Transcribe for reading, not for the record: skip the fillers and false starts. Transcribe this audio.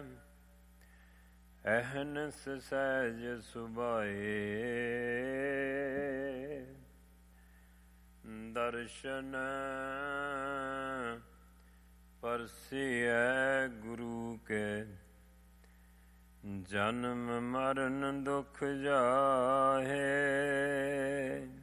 ਅਹਨਸ ਸਹਿਜ ਸੁਭਾਏ। ਦਰਸ਼ਨ ਪਰਸਿਐ ਗੁਰੂ ਕੇ, ਜਨਮ ਮਰਨ ਦੁਖ ਜਾਹੇ।